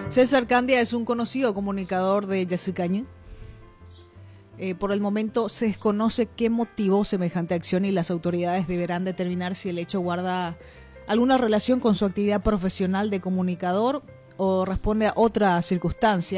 César Candia es un conocido comunicador de Yacycaña. Por el momento se desconoce qué motivó semejante acción y las autoridades deberán determinar si el hecho guarda alguna relación con su actividad profesional de comunicador o responde a otra circunstancia.